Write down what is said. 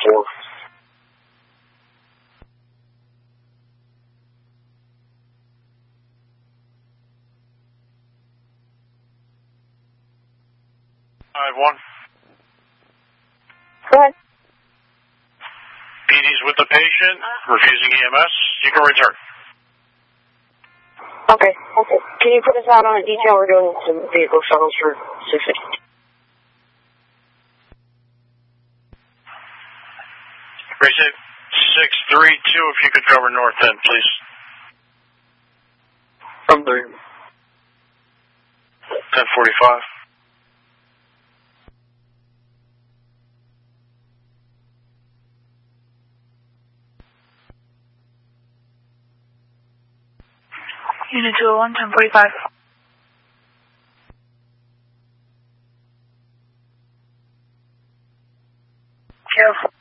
10-4. One. Go ahead. PD's with the patient, refusing EMS. You can return. Okay. Can you put us out on a detail? We're doing some vehicle shuttles for 650. Receive 632, if you could cover north end, please. From there. 1045. Unit 201, 1045. Careful.